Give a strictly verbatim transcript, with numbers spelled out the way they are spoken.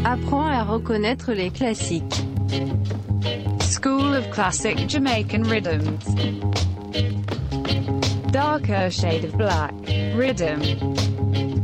Apprends à reconnaître les classiques. School of Classic Jamaican Rhythms. Darker shade of black. Rhythm.